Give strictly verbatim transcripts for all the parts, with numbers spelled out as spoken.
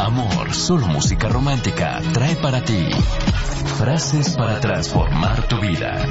amor, solo música romántica trae para ti frases para transformar tu vida.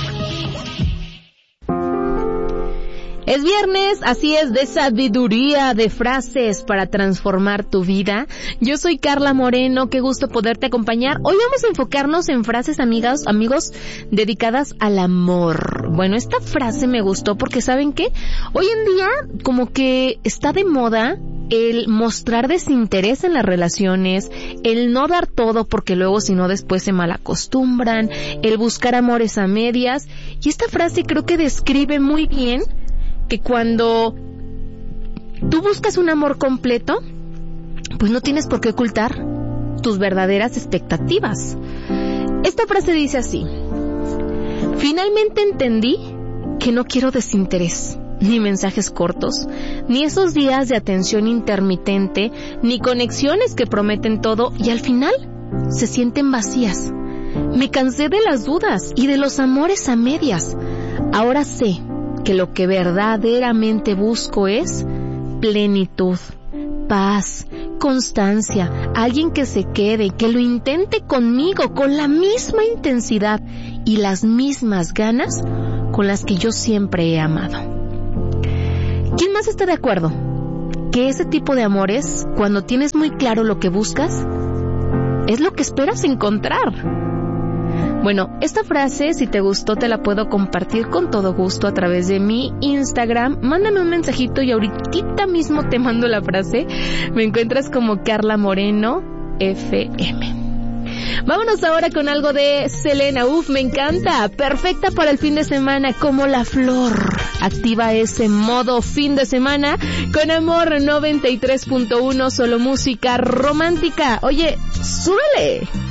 Es viernes, así es, de sabiduría, de frases para transformar tu vida. Yo soy Carla Moreno, qué gusto poderte acompañar. Hoy vamos a enfocarnos en frases, amigas, amigos, dedicadas al amor. Bueno, esta frase me gustó porque, ¿saben qué? Hoy en día, como que está de moda el mostrar desinterés en las relaciones, el no dar todo porque luego si no después se malacostumbran, el buscar amores a medias. Y esta frase creo que describe muy bien que cuando tú buscas un amor completo, pues no tienes por qué ocultar tus verdaderas expectativas. Esta frase dice así: finalmente entendí que no quiero desinterés, ni mensajes cortos, ni esos días de atención intermitente, ni conexiones que prometen todo y al final se sienten vacías. Me cansé de las dudas y de los amores a medias. Ahora sé que lo que verdaderamente busco es plenitud, paz, constancia, alguien que se quede, que lo intente conmigo con la misma intensidad y las mismas ganas con las que yo siempre he amado. ¿Quién más está de acuerdo? Que ese tipo de amores, cuando tienes muy claro lo que buscas, es lo que esperas encontrar. Bueno, esta frase, si te gustó, te la puedo compartir con todo gusto a través de mi Instagram. Mándame un mensajito y ahorita mismo te mando la frase. Me encuentras como Carla Moreno F M. Vámonos ahora con algo de Selena. Uf, me encanta. Perfecta para el fin de semana, como la flor. Activa ese modo fin de semana con Amor noventa y tres punto uno, solo música romántica. Oye, súbele.